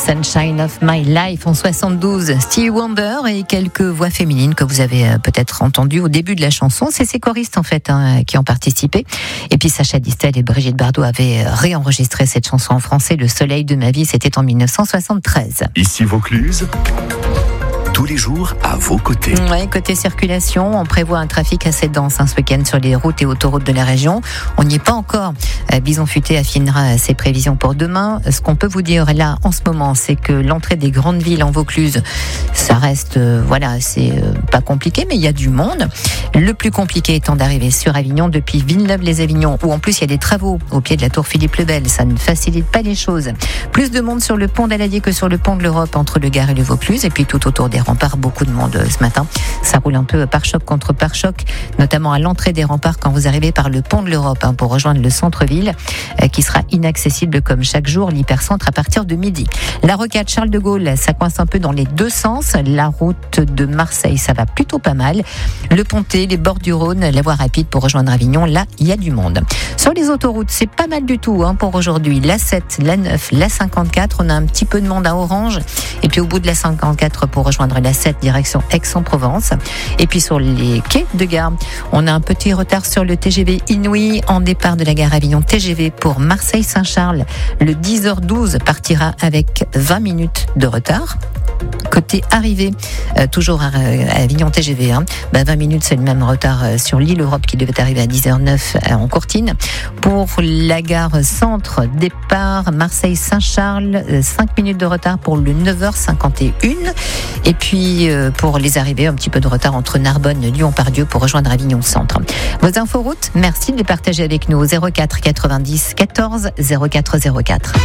Sunshine of My Life en 72, Stevie Wonder et quelques voix féminines que vous avez peut-être entendues au début de la chanson. C'est ces choristes en fait qui ont participé. Et puis Sacha Distel et Brigitte Bardot avaient réenregistré cette chanson en français. Le soleil de ma vie, c'était en 1973. Ici Vaucluse, tous les jours à vos côtés. Ouais, côté circulation, on prévoit un trafic assez dense ce week-end sur les routes et autoroutes de la région. On n'y est pas encore. Bison Futé affinera ses prévisions pour demain. Ce qu'on peut vous dire là en ce moment, c'est que l'entrée des grandes villes en Vaucluse, ça reste, c'est pas compliqué, mais il y a du monde. Le plus compliqué étant d'arriver sur Avignon depuis Villeneuve-les-Avignon, où en plus il y a des travaux au pied de la tour Philippe le Bel. Ça ne facilite pas les choses. Plus de monde sur le pont d'Aladier que sur le pont de l'Europe entre le Gard et le Vaucluse, et puis tout autour des remparts, beaucoup de monde ce matin. Ça roule un peu par choc contre par choc, notamment à l'entrée des remparts quand vous arrivez par le pont de l'Europe pour rejoindre le centre-ville, qui sera inaccessible comme chaque jour, l'hypercentre à partir de midi. La rocade Charles de Gaulle, ça coince un peu dans les deux sens. La route de Marseille, ça va plutôt pas mal. Le Pontet, les bords du Rhône, la voie rapide pour rejoindre Avignon, là, il y a du monde. Sur les autoroutes, c'est pas mal du tout pour aujourd'hui. La 7, la 9, la 54, on a un petit peu de monde à Orange. Et puis au bout de la 54 pour rejoindre la 7, direction Aix-en-Provence. Et puis sur les quais de gare, on a un petit retard sur le TGV Inouï en départ de la gare Avignon TGV pour Marseille-Saint-Charles. Le 10h12 partira avec 20 minutes de retard. Côté arrivée, toujours à Avignon TGV, 20 minutes, c'est le même retard sur l'île Europe qui devait arriver à 10h09 en Courtine. Pour la gare centre, départ Marseille-Saint-Charles, 5 minutes de retard pour le 9h51. Et puis pour les arrivées, un petit peu de retard entre Narbonne et Lyon-Pardieu pour rejoindre Avignon Centre. Vos inforoutes, merci de les partager avec nous au 04 90 14 04 04.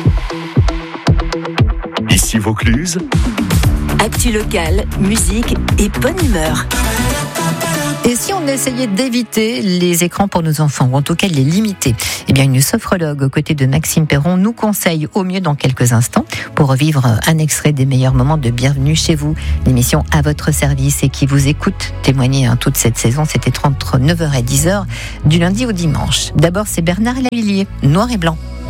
Ici Vaucluse, actu locale, musique et bonne humeur. Et si on essayait d'éviter les écrans pour nos enfants, ou en tout cas de les limiter, eh bien une sophrologue aux côtés de Maxime Perron nous conseille au mieux dans quelques instants pour revivre un extrait des meilleurs moments de Bienvenue chez vous, l'émission à votre service et qui vous écoute témoigner toute cette saison. C'était entre 9h et 10h du lundi au dimanche. D'abord, c'est Bernard Lavilliers, Noir et Blanc.